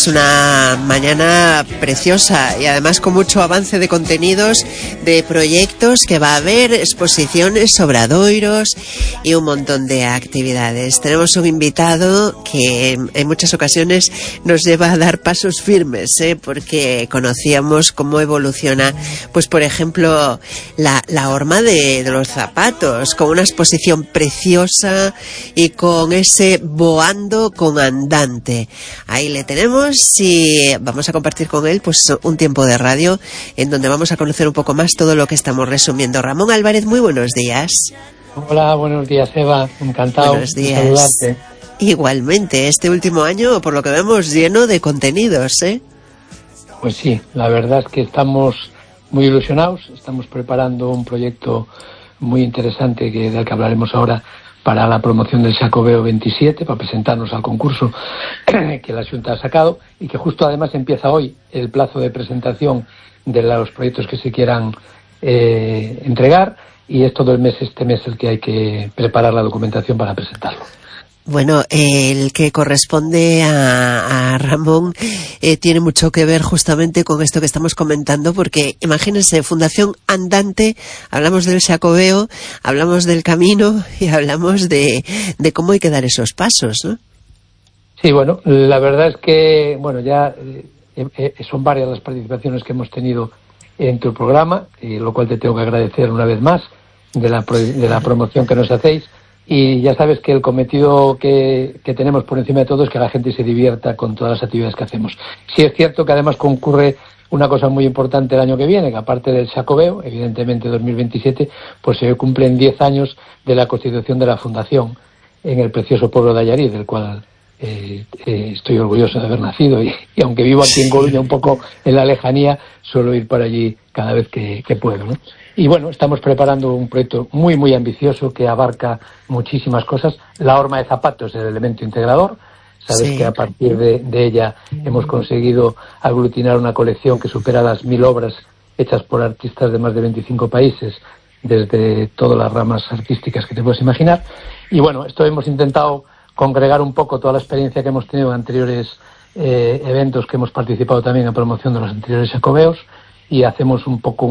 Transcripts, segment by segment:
Es una mañana preciosa y además con mucho avance de contenidos, de proyectos que va a haber, exposiciones, obradoiros y un montón de actividades. Tenemos un invitado que en muchas ocasiones nos lleva a dar pasos firmes, porque conocíamos cómo evoluciona, pues por ejemplo, la horma de los zapatos, con una exposición preciosa y con ese boando con andante. Ahí le tenemos y vamos a compartir con él pues un tiempo de radio en donde vamos a conocer un poco más todo lo que estamos resumiendo. Ramón Álvarez, muy buenos días. Hola, buenos días, Eva. Encantado buenos días. De saludarte. Igualmente, este último año, por lo que vemos, lleno de contenidos, ¿eh? Pues sí, la verdad es que estamos muy ilusionados. Estamos preparando un proyecto muy interesante del que hablaremos ahora para la promoción del Xacobeo 27, para presentarnos al concurso que la Xunta ha sacado y que justo además empieza hoy el plazo de presentación de los proyectos que se quieran entregar, y es todo este mes el que hay que preparar la documentación para presentarlo. Bueno, el que corresponde a Ramón tiene mucho que ver justamente con esto que estamos comentando, porque imagínense, Fundación Andante, hablamos del Xacobeo, hablamos del camino y hablamos de cómo hay que dar esos pasos, ¿no? Sí, bueno, la verdad es que ya son varias las participaciones que hemos tenido en tu programa, lo cual te tengo que agradecer una vez más de la promoción que nos hacéis. Y ya sabes que el cometido que tenemos por encima de todo es que la gente se divierta con todas las actividades que hacemos. Sí es cierto que además concurre una cosa muy importante el año que viene, que aparte del Xacobeo, evidentemente 2027, pues se cumplen 10 años de la constitución de la Fundación en el precioso pueblo de Allariz, del cual estoy orgulloso de haber nacido. Y aunque vivo aquí en Coruña, un poco en la lejanía, suelo ir para allí cada vez que puedo, ¿no? Y bueno, estamos preparando un proyecto muy, muy ambicioso que abarca muchísimas cosas. La horma de zapatos es el elemento integrador. Sabes sí, que a partir de ella hemos conseguido aglutinar una colección que supera las 1000 obras hechas por artistas de más de 25 países, desde todas las ramas artísticas que te puedes imaginar. Y bueno, esto hemos intentado congregar un poco toda la experiencia que hemos tenido en anteriores eventos que hemos participado también en promoción de los anteriores Xacobeos, y hacemos un poco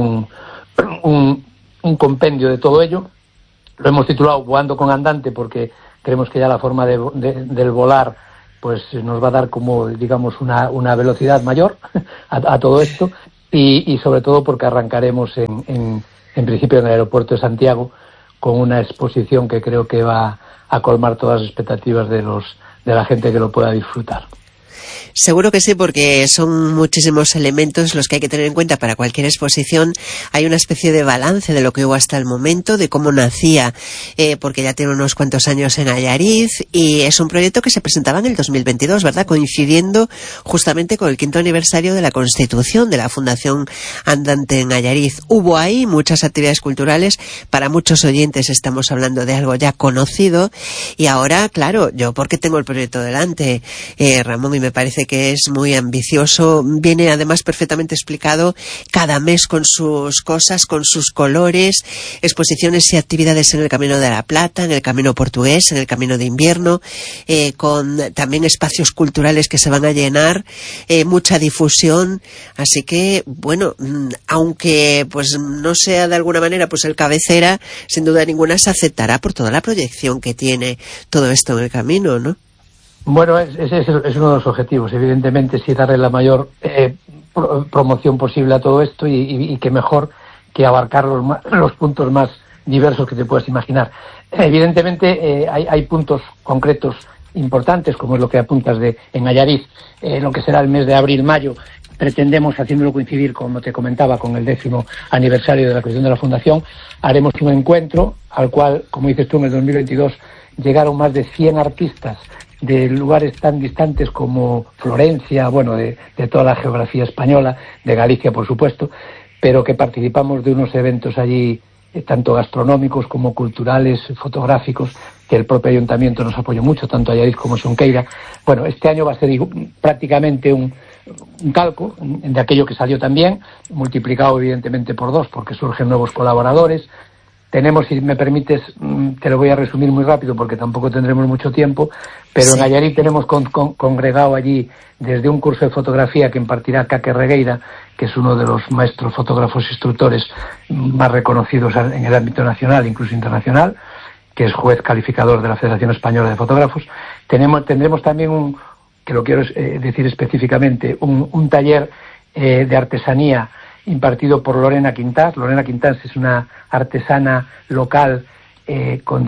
un compendio de todo ello. Lo hemos titulado Voando con Andante porque creemos que ya la forma del volar pues nos va a dar como, digamos, una velocidad mayor a todo esto, y sobre todo porque arrancaremos en principio en el aeropuerto de Santiago con una exposición que creo que va a colmar todas las expectativas de la gente que lo pueda disfrutar. Seguro que sí, porque son muchísimos elementos los que hay que tener en cuenta para cualquier exposición. Hay una especie de balance de lo que hubo hasta el momento, de cómo nacía, porque ya tiene unos cuantos años en Allariz, y es un proyecto que se presentaba en el 2022, ¿verdad? Coincidiendo justamente con el 5º aniversario de la constitución de la Fundación Andante en Allariz. Hubo ahí muchas actividades culturales, para muchos oyentes estamos hablando de algo ya conocido, y ahora, claro, yo porque tengo el proyecto delante, Ramón, y me parece que es muy ambicioso. Viene además perfectamente explicado cada mes con sus cosas, con sus colores, exposiciones y actividades en el Camino de la Plata, en el Camino Portugués, en el Camino de Invierno, con también espacios culturales que se van a llenar, mucha difusión. Así que, bueno, aunque pues no sea de alguna manera pues el cabecera, sin duda ninguna se aceptará por toda la proyección que tiene todo esto en el camino, ¿no? Bueno, ese es uno de los objetivos. Evidentemente, sí, darle la mayor promoción posible a todo esto, y que mejor que abarcar los puntos más diversos que te puedas imaginar. Evidentemente, hay puntos concretos importantes, como es lo que apuntas en Allariz, lo que será el mes de abril-mayo. Pretendemos, haciéndolo coincidir, como te comentaba, con el 10º aniversario de la creación de la Fundación, haremos un encuentro al cual, como dices tú, en el 2022 llegaron más de 100 artistas de lugares tan distantes como Florencia, bueno, de toda la geografía española, de Galicia, por supuesto, pero que participamos de unos eventos allí, tanto gastronómicos como culturales, fotográficos, que el propio ayuntamiento nos apoyó mucho, tanto Allariz como Xunqueira. Bueno, este año va a ser prácticamente un calco de aquello que salió también, multiplicado evidentemente por 2, porque surgen nuevos colaboradores. tenemos, si me permites, te lo voy a resumir muy rápido porque tampoco tendremos mucho tiempo, pero en Allariz tenemos congregado allí desde un curso de fotografía que impartirá Caque Regueira, que es uno de los maestros fotógrafos instructores más reconocidos en el ámbito nacional, incluso internacional, que es juez calificador de la Federación Española de Fotógrafos. Tendremos también que lo quiero decir específicamente, un taller de artesanía impartido por Lorena Quintás. Lorena Quintás es una artesana local con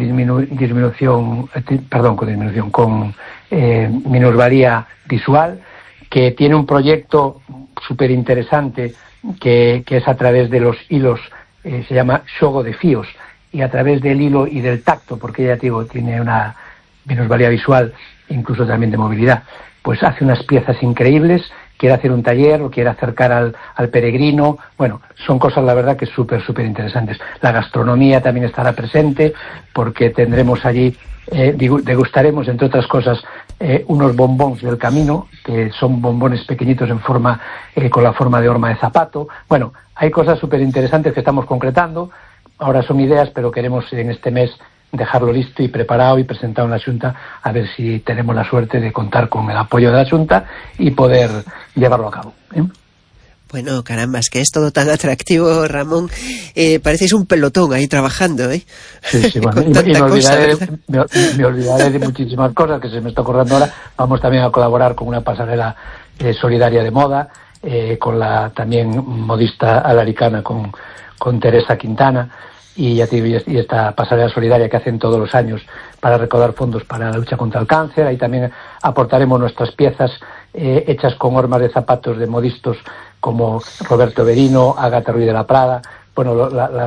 minusvalía visual, que tiene un proyecto súper interesante que es a través de los hilos, se llama Xogo de Fíos, y a través del hilo y del tacto, porque ella, tiene una minusvalía visual, incluso también de movilidad, pues hace unas piezas increíbles. Quiere hacer un taller, lo quiere acercar al peregrino. Bueno, son cosas, la verdad, que súper interesantes. La gastronomía también estará presente, porque tendremos allí, degustaremos, entre otras cosas, unos bombones del camino, que son bombones pequeñitos con la forma de horma de zapato. Bueno, hay cosas súper interesantes que estamos concretando. Ahora son ideas, pero queremos en este mes dejarlo listo y preparado y presentado en la Xunta, a ver si tenemos la suerte de contar con el apoyo de la Xunta y poder llevarlo a cabo. Bueno, caramba, es que es todo tan atractivo, Ramón. Parecéis un pelotón ahí trabajando, ¿eh? Sí, bueno, me olvidaré de muchísimas cosas que se me está ocurriendo ahora. Vamos también a colaborar con una pasarela solidaria de moda, con la también modista alaricana, con Teresa Quintana, y esta pasarela solidaria que hacen todos los años para recaudar fondos para la lucha contra el cáncer. Ahí también aportaremos nuestras piezas hechas con hormas de zapatos de modistos como Roberto Berino, Ágata Ruiz de la Prada. Bueno,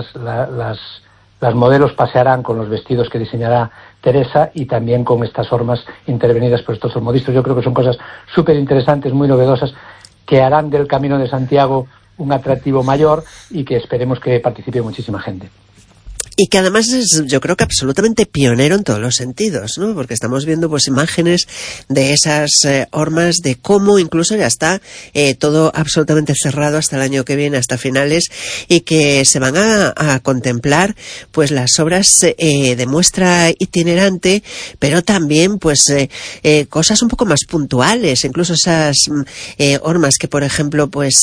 las modelos pasearán con los vestidos que diseñará Teresa y también con estas hormas intervenidas por estos modistos. Yo creo que son cosas súper interesantes, muy novedosas, que harán del Camino de Santiago un atractivo mayor y que esperemos que participe muchísima gente. Y que además es, yo creo que absolutamente pionero en todos los sentidos, ¿no? Porque estamos viendo pues imágenes de esas hormas, de cómo incluso ya está todo absolutamente cerrado hasta el año que viene, hasta finales, y que se van a contemplar pues las obras de muestra itinerante, pero también pues cosas un poco más puntuales, incluso esas hormas que por ejemplo pues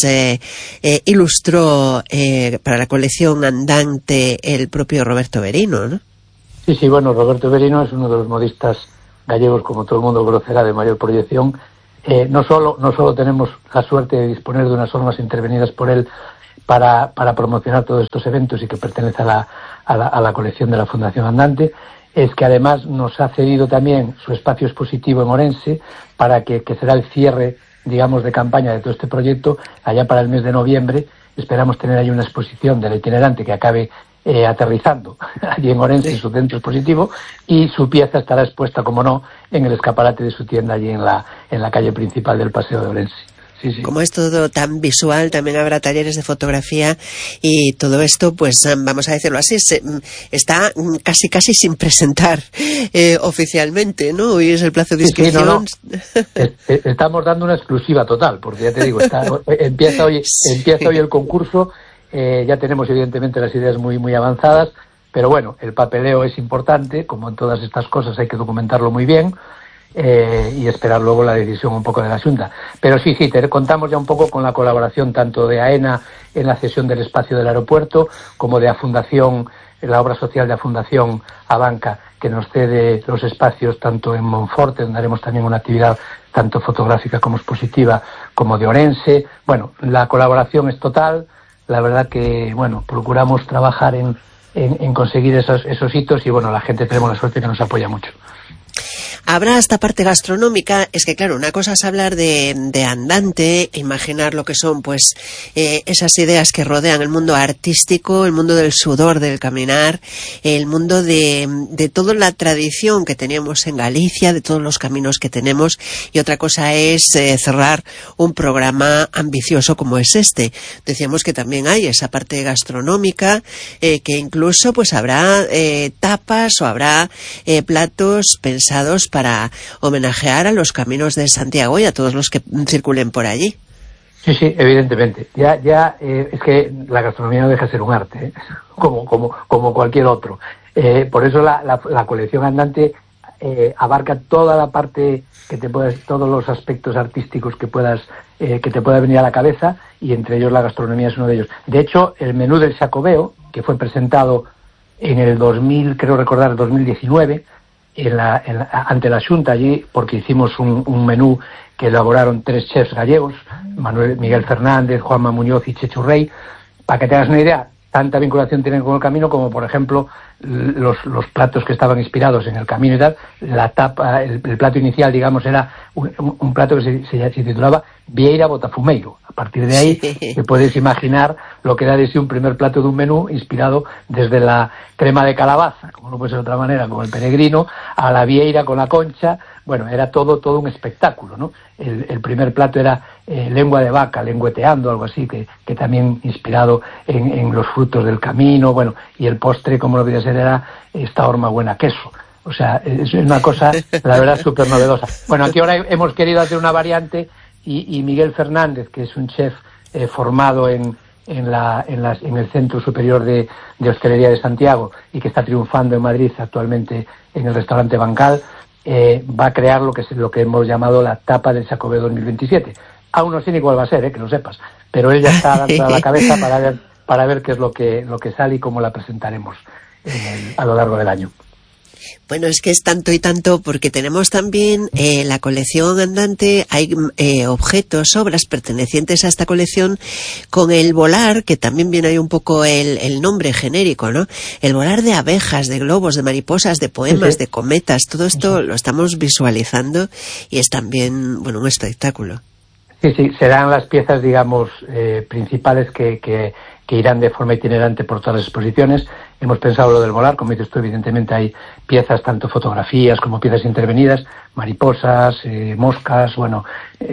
ilustró para la colección andante el propio Roberto Berino, ¿no? Sí, bueno, Roberto Berino es uno de los modistas gallegos, como todo el mundo conocerá, de mayor proyección. No solo tenemos la suerte de disponer de unas hormas intervenidas por él para promocionar todos estos eventos y que pertenece a la colección de la Fundación Andante, es que además nos ha cedido también su espacio expositivo en Orense para que será el cierre, digamos, de campaña de todo este proyecto. Allá para el mes de noviembre esperamos tener ahí una exposición del itinerante que acabe aterrizando allí en Orense, en su centro expositivo, y su pieza estará expuesta, como no, en el escaparate de su tienda allí en la calle principal del Paseo de Orense. Sí. Como es todo tan visual, también habrá talleres de fotografía y todo esto, pues vamos a decirlo así, está casi sin presentar oficialmente, ¿no? Hoy es el plazo de inscripción. Estamos dando una exclusiva total, porque ya te digo, empieza hoy el concurso. Ya tenemos evidentemente las ideas muy avanzadas, pero bueno, el papeleo es importante, como en todas estas cosas hay que documentarlo muy bien y esperar luego la decisión un poco de la Xunta. Pero sí, te contamos ya un poco con la colaboración tanto de AENA en la cesión del espacio del aeropuerto, como de la Fundación, la obra social de la Fundación Abanca, que nos cede los espacios tanto en Monforte, donde haremos también una actividad tanto fotográfica como expositiva, como de Orense. Bueno, la colaboración es total. La verdad que, bueno, procuramos trabajar en conseguir esos hitos y, bueno, la gente tenemos la suerte que nos apoya mucho. Habrá esta parte gastronómica. Es que claro, una cosa es hablar de andante, imaginar lo que son pues esas ideas que rodean el mundo artístico, el mundo del sudor, del caminar, el mundo de toda la tradición que teníamos en Galicia, de todos los caminos que tenemos, y otra cosa es cerrar un programa ambicioso como es este. Decíamos que también hay esa parte gastronómica, que incluso pues habrá tapas o habrá platos pensados para homenajear a los caminos de Santiago y a todos los que circulen por allí. Sí, evidentemente. Ya es que la gastronomía no deja de ser un arte, como cualquier otro. Por eso la colección andante abarca toda la parte todos los aspectos artísticos que te pueda venir a la cabeza, y entre ellos la gastronomía es uno de ellos. De hecho, el menú del Xacobeo, que fue presentado en el 2019, ante la Xunta allí, porque hicimos un menú que elaboraron 3 chefs gallegos, Miguel Fernández, Juanma Muñoz y Chechu Rey. Para que te hagas una idea, tanta vinculación tienen con el Camino como, por ejemplo, los platos que estaban inspirados en el Camino y tal. La tapa, el plato inicial, digamos, era un plato que se titulaba Vieira Botafumeiro. A partir de ahí te puedes imaginar lo que era de sí un primer plato de un menú inspirado desde la crema de calabaza, como no puede ser de otra manera, como el peregrino, a la vieira con la concha. Bueno, era todo un espectáculo, ¿no? El primer plato era lengua de vaca, lengüeteando, algo así, que también inspirado en los frutos del Camino. Bueno, y el postre, como no podía ser, era esta horma buena queso. O sea, es una cosa, la verdad, súper novedosa. Bueno, aquí ahora hemos querido hacer una variante, y Miguel Fernández, que es un chef formado en el Centro Superior de Hostelería de Santiago, y que está triunfando en Madrid actualmente en el restaurante Bancal, va a crear lo que hemos llamado la tapa del Xacobeo 2027. Aún no sé ni cuál va a ser, que lo sepas, pero él ya está dando a la cabeza para ver qué es lo que sale y cómo la presentaremos a lo largo del año. Bueno, es que es tanto y tanto, porque tenemos también la colección andante, hay objetos, obras pertenecientes a esta colección, con el volar, que también viene ahí un poco el nombre genérico, ¿no? El volar de abejas, de globos, de mariposas, de poemas, de cometas, todo esto lo estamos visualizando, y es también, bueno, un espectáculo. Sí, serán las piezas, digamos, principales que irán de forma itinerante por todas las exposiciones. Hemos pensado lo del volar, como dices tú, evidentemente hay piezas, tanto fotografías como piezas intervenidas, mariposas, moscas, bueno,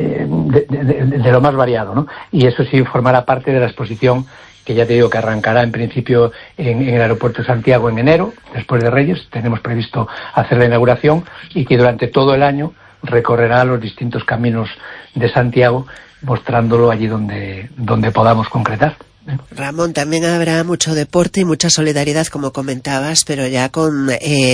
de lo más variado, ¿no? Y eso sí formará parte de la exposición, que ya te digo que arrancará en principio en el aeropuerto de Santiago en enero, después de Reyes. Tenemos previsto hacer la inauguración, y que durante todo el año recorrerá los distintos caminos de Santiago, mostrándolo allí donde podamos concretar. Ramón, también habrá mucho deporte y mucha solidaridad, como comentabas, pero ya con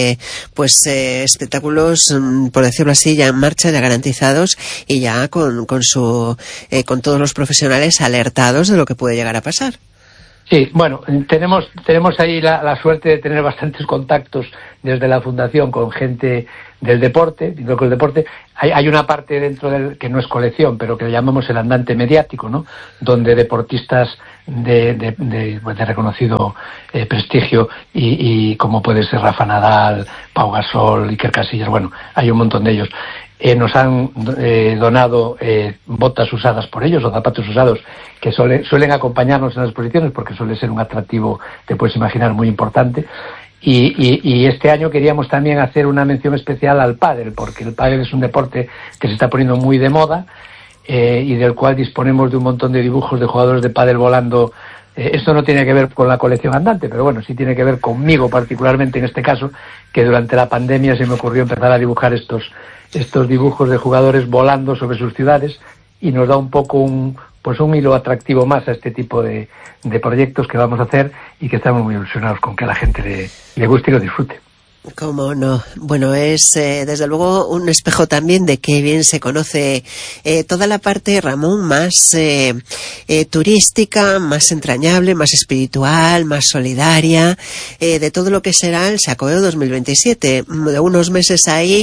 espectáculos, por decirlo así, ya en marcha, ya garantizados, y ya con todos los profesionales alertados de lo que puede llegar a pasar. Sí, bueno, tenemos ahí la suerte de tener bastantes contactos desde la Fundación con gente del deporte. Digo que el deporte, hay una parte dentro del que no es colección, pero que le llamamos el andante mediático, ¿no? Donde deportistas de reconocido prestigio, y como puede ser Rafa Nadal, Pau Gasol, Iker Casillas, bueno, hay un montón de ellos. Nos han donado botas usadas por ellos, o zapatos usados, que suelen acompañarnos en las exposiciones, porque suele ser un atractivo, te puedes imaginar, muy importante. Y este año queríamos también hacer una mención especial al pádel, porque el pádel es un deporte que se está poniendo muy de moda, y del cual disponemos de un montón de dibujos de jugadores de pádel volando. Esto no tiene que ver con la colección andante, pero bueno, sí tiene que ver conmigo particularmente en este caso, que durante la pandemia se me ocurrió empezar a dibujar estos dibujos de jugadores volando sobre sus ciudades, y nos da un poco un hilo atractivo más a este tipo de proyectos que vamos a hacer, y que estamos muy ilusionados con que a la gente le guste y lo disfrute. ¿Cómo no? Bueno, es desde luego un espejo también de que bien se conoce toda la parte, Ramón, más turística, más entrañable, más espiritual, más solidaria, de todo lo que será el Xacobeo 2027. De unos meses ahí